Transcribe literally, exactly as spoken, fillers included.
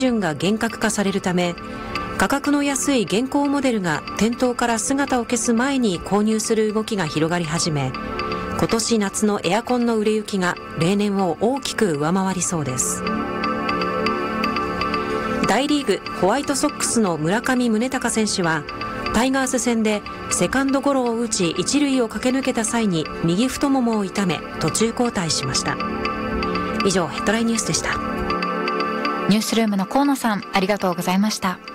準が厳格化されるため、価格の安い現行モデルが店頭から姿を消す前に購入する動きが広がり始め、今年夏のエアコンの売れ行きが例年を大きく上回りそうです。大リーグホワイトソックスの村上宗隆選手はタイガース戦でセカンドゴロを打ち一塁を駆け抜けた際に右太ももを痛め途中交代しました。以上ヘッドラインニュースでした。 ニュースルームの河野さん、ありがとうございました。